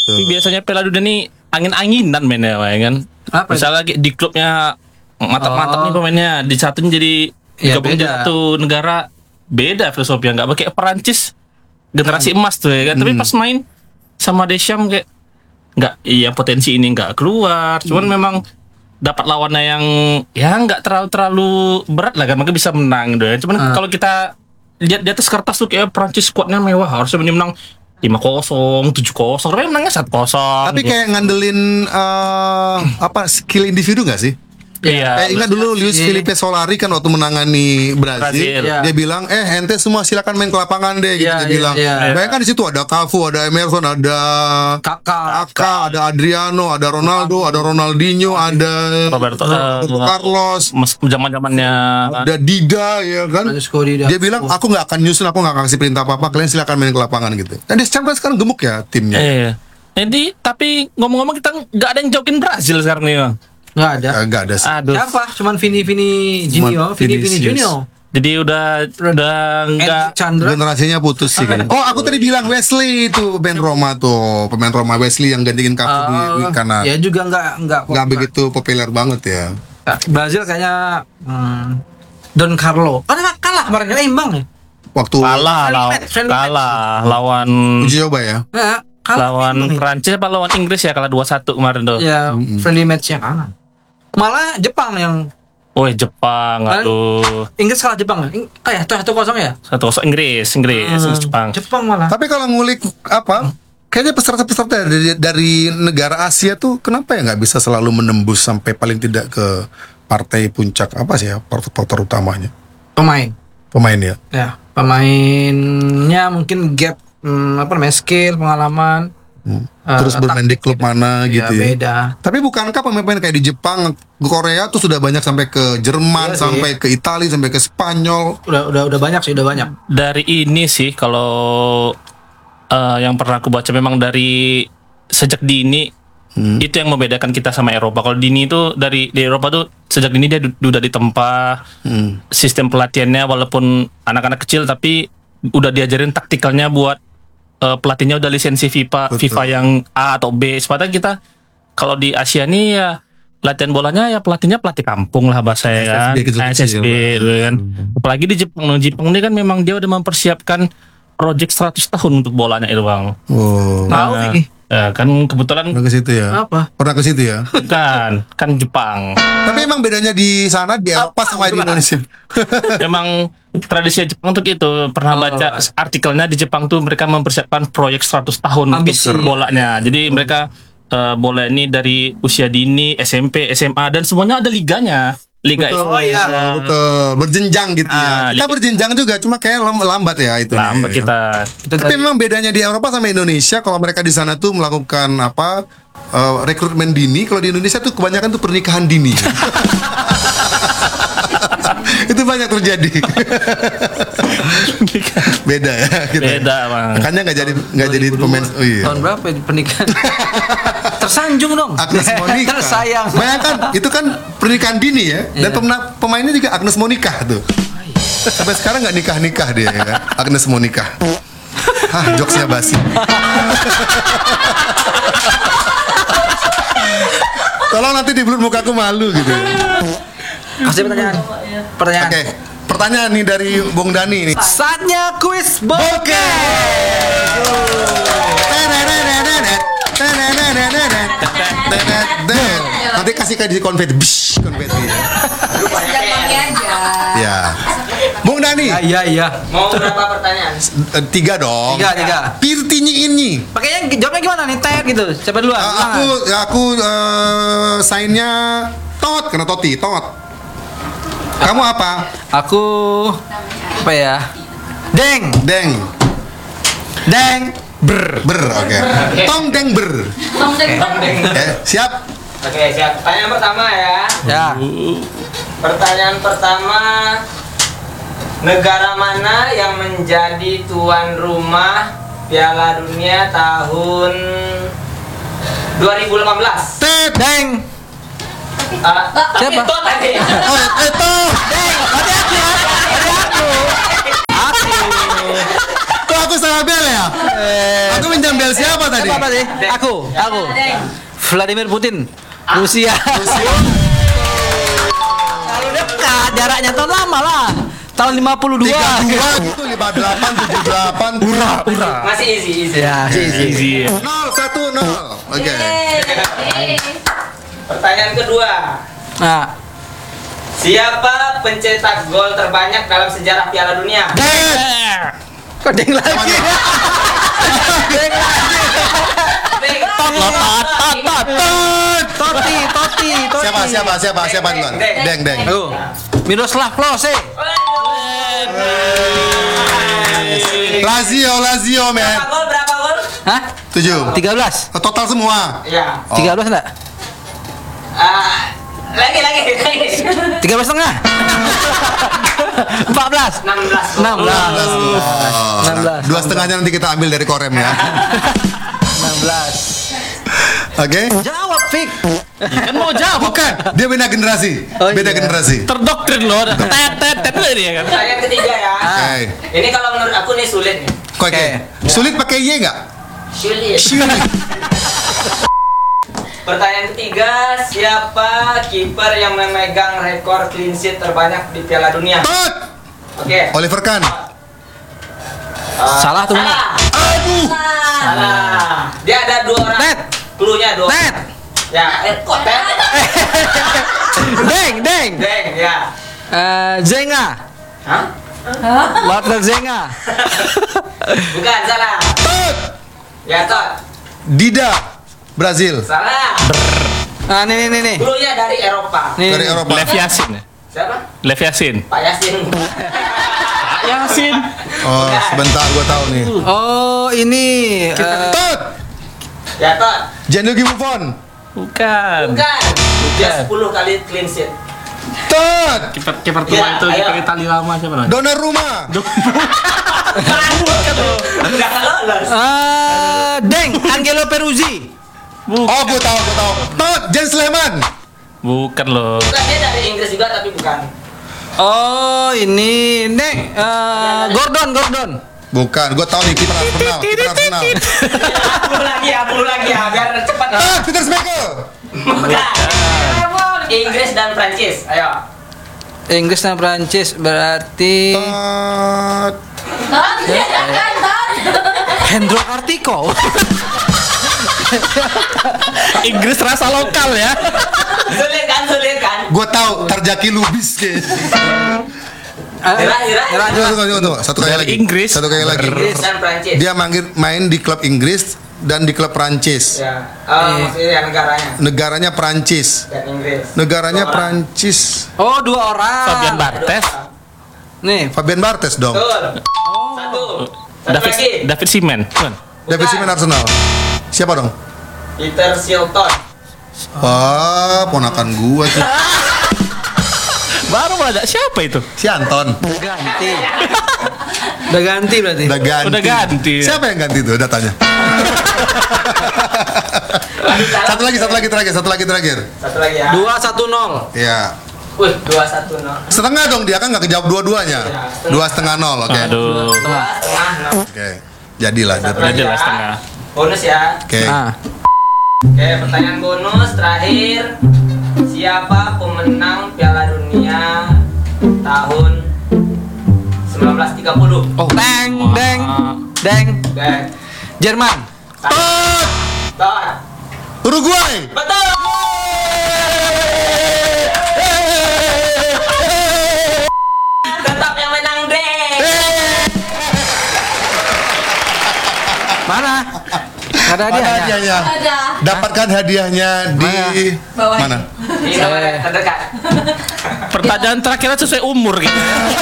Tapi biasanya Piala Dunia nih angin-anginan mainnya, ya kan. Apa Misalnya lagi di klubnya mantap-mantap nih pemainnya, di satunya jadi gabung di satu negara, beda filosofinya. Nggak pakai Perancis generasi emas tuh ya kan. Tapi pas main sama Deschamps kayak nggak, iya potensi ini nggak keluar. Cuman memang dapat lawannya yang ya nggak terlalu berat lah kan, makanya bisa menang gitu ya. Cuman kalau kita lihat di atas kertas tuh kayak Perancis squadnya mewah, harusnya menang 5-0, 7-0, tapi menangnya 1-0. Tapi kayak ngandelin skill individu nggak sih? Iya. Ingat dulu Luis Felipe Solari kan waktu menangani Brazil. Iya. Dia bilang, ente semua silakan main ke lapangan deh, gitu. Dia bilang. Bayangkan di situ ada Cafu, ada Emerson, ada Kakak, ada Adriano, ada Ronaldo, ada Ronaldinho, ada Roberto Carlos, zaman-zamannya ada Dida, ya kan? Dia bilang, aku nggak akan nyusun, aku nggak akan kasih perintah apa-apa, kalian silakan main ke lapangan gitu. Dan Deschamps kan sekarang gemuk ya timnya. Jadi tapi ngomong-ngomong kita nggak ada yang jokin Brazil sekarang nih, Bang. Nggak ada sih. Aduh. Siapa? Cuman Vini Junior. Jadi udah nggak, generasinya putus sih kan. Oh, aku tadi bilang Wesley itu pemain Roma Wesley yang gantiin Cafu di kanan. Ya juga nggak begitu populer banget ya. Brazil kayaknya Don Carlo. Karena kalah kemarin kan imbang ya. Waktu kalah lawan uji coba ya. Lawan Prancis apa lawan Inggris ya, kalah 2-1 kemarin tuh. Ya, friendly match-nya kalah. Malah Jepang yang Jepang, aduh. Inggris kalah Jepang. 1-0 ya? 1-0 Inggris Jepang. Jepang malah. Tapi kalau ngulik kayaknya peserta-peserta dari negara Asia tuh kenapa ya nggak bisa selalu menembus sampai paling tidak ke partai puncak faktor utamanya? Pemain ya. Ya, pemainnya mungkin gap skill, pengalaman. Terus bermain di klub mana gitu ya. Beda. Tapi bukankah pemain-pemain kayak di Jepang, Korea tuh sudah banyak sampai ke Jerman, sampai ke Italia, sampai ke Spanyol. Udah banyak sih, udah banyak. Dari ini sih kalau yang pernah aku baca memang dari sejak dini itu yang membedakan kita sama Eropa. Kalau dini itu di Eropa tuh sejak dini dia udah ditempa sistem pelatihannya, walaupun anak-anak kecil tapi udah diajarin taktikalnya buat pelatihnya udah lisensi FIFA yang A atau B. Sebenarnya kita kalau di Asia nih ya latihan bolanya ya pelatihnya pelatih kampung lah bahasanya kan, SSB gitu kan. Apalagi di Jepang ini kan memang dia udah mempersiapkan project 100 tahun untuk bolanya itu, Bang. Tahu nih. Ya, kan kebetulan pernah ke situ ya. Pernah ke situ ya? Kan Jepang. Tapi emang bedanya di sana di Eropa sama di Indonesia. Emang tradisi Jepang tuh gitu. Pernah baca artikelnya di Jepang tuh mereka mempersiapkan proyek 100 tahun untuk bolanya. Jadi mereka bola ini dari usia dini, SMP, SMA dan semuanya ada liganya. Liga betul. Berjenjang gitu ya. Kita berjenjang juga, cuma kayak lambat ya itu. Lambat kita. Tapi memang bedanya di Eropa sama Indonesia, kalau mereka di sana tuh melakukan rekrutmen dini, kalau di Indonesia tuh kebanyakan tuh pernikahan dini. Itu banyak terjadi. Beda ya. Beda, Bang. Makanya nggak jadi pemain. Oh iya. Tahun berapa pernikahan? Tersanjung dong. Agnes Monica. Tersayang. Bayangkan itu kan pernikahan dini ya. Dan pemainnya juga Agnes Monica tuh. Sampai sekarang nggak nikah dia ya kan. Agnes Monica. Jokesnya basi. Tolong nanti di blur mukaku malu gitu. Kasih pertanyaan. Oke. Pertanyaan nih dari Bung Dani nih. Saatnya kuis bokeh. Nanti kasih di konfeti. Konfeti ya. Ya. Bung Dani. Iya. Mau berapa pertanyaan? 3 dong. 3. Pirtinyi ini. Pakainya jawabnya gimana nih? Tet gitu. Siapa duluan? Aku sign-nya Tot, karena Toti, Tot. Kamu apa? Aku apa ya? Deng. Ber, oke. Tong deng ber. Siap? Oke, siap. Pertanyaan pertama ya. Ya. Pertanyaan pertama, negara mana yang menjadi tuan rumah Piala Dunia tahun 2018? Deng. Siapa? Itu tadi. Oh, itu. Tadi aku. Kok aku salah bel ya? Aku minjam membel siapa tadi? Apa tadi? Aku. Vladimir Putin. Rusia. Kalau dekat jaraknya tahun lama lah. Tahun 52. 32 gitu, 58, 78. Masih easy. Ya, Easy. 0-1-0. Oke. Pertanyaan kedua. Nah, Siapa pencetak gol terbanyak dalam sejarah Piala Dunia? kok deng lagi. Deng lagi. Toti. Siapa duluan? Deng. Oh, Miroslav Klose. Lazio, men. Berapa gol? Hah? 7. 13. Total semua. Iya. 13 enggak? Lagi. 13 setengah. 14. 16. 16. 2,5-nya nanti kita ambil dari korem ya. 16. Oke. Jawab, Fik. Kan mau jawab. Bukan, dia beda generasi. Oh, Beda iya. generasi. Terdoktrin loh. Tet dia kan. Pertanyaan ketiga ya. Oke. Ini kalau menurut aku nih sulit nih. Oke. Sulit pakai Y enggak? Sulit. Pertanyaan ketiga, siapa kiper yang memegang rekor clean sheet terbanyak di Piala Dunia? Tot. Oke. Oliver Kahn. Salah tuh, Salah. Aduh. Salah. Dia ada 2 orang. Tet. Cluenya 2. Tet. Ya, kok Tet? Deng. Deng, ya. Zenga. Hah? Walter Zenga. Bukan, salah. Tot. Ya, Tot. Dida. Brazil. Salah. Ah, nih. Cluenya dari Eropa. Nih. Dari Eropa. Lev Yasin. Siapa? Lev Yasin. Pak Yasin. Yasin. Oh, sebentar gua tahu nih. Oh, ini Tot. Ya, Tot. Gianluigi Buffon. Bukan. Bukan. Dia 10 kali clean sheet. Tot. Kiper tua Ya, itu ayo. kiper Itali lama siapa namanya? Donnarumma. Udah nggak lolos. Deng, Angelo Peruzzi. Oh, gua tahu. Tot. Jens Lehmann. Bukan loh. Bukan, dia dari Inggris juga tapi bukan. Oh, ini Gordon. Bukan, gua tahu nih kiper Arsenal. 10 lagi ya, biar cepat. Peter Schmeichel. Bukan. Inggris dan Prancis. Ayo. Inggris dan Prancis berarti Tot. Hendro Kartiko. Inggris rasa lokal ya. Sulit kan? Gua tahu Tarjaki Lubis ke. Hira. Tunggu. Satu kali lagi. Inggris. Inggris dan Prancis. Dia main di klub Inggris dan di klub Prancis. Ya. Maksudnya negaranya. Negaranya Prancis. Dan Inggris. Negaranya Dua orang. Prancis. Oh, 2 orang. Fabian Barthez. Nih. Fabian Barthez dong. Betul. Satu lagi. David Seaman. Bukan. David Seaman Arsenal. Siapa dong? Peter Shilton. Wah, ponakan gua tuh. Baru ada siapa itu? Si Anton. Ganti. Udah ganti berarti. Udah ganti. ya. Siapa yang ganti tuh datanya? Satu lagi terakhir. Satu lagi ya. 2-1-0. Ya. Wih, 2-1-0. Setengah dong dia kan nggak kejawab dua-duanya. 2,5-0, oke. Aduh. 2,5. Oke. Jadilah. Satu Jadi lagi lah ya. setengah. Bonus ya. Oke. Nah, Oke, pertanyaan bonus terakhir. Siapa pemenang Piala Dunia tahun 1930? oh, deng. Dan Jerman. Tot. Tot. Uruguay. Betul. Tetap yang menang deh. Mana? Ada Mana hadiahnya. hadiahnya? Ada. Dapatkan hadiahnya di Bawah. mana? Ini nomor terdekat. Pertanyaan terakhirnya sesuai umur gitu.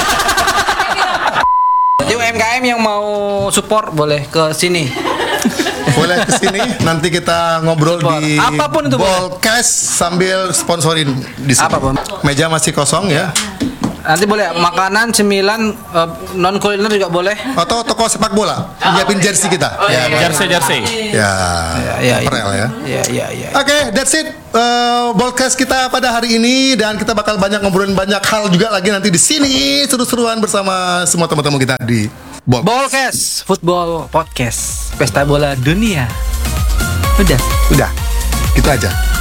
Jadi UMKM yang mau support boleh ke sini. Boleh kesini nanti kita ngobrol Support. di Apapun itu boleh. Ballcast sambil sponsorin di sini. Apa, Bang? Meja masih kosong ya. Nanti boleh makanan cemilan non kuliner juga boleh. Atau toko sepak bola nyiapin jersey kita. Oh, iya. Jersey. Ya. Ya. Perel ya. Iya. Oke, that's it. Ballcast kita pada hari ini dan kita bakal banyak ngobrolin banyak hal juga lagi nanti di sini seru-seruan bersama semua teman-teman kita di Box. Ballcast, football podcast, pesta bola dunia. Udah. Udah, gitu aja.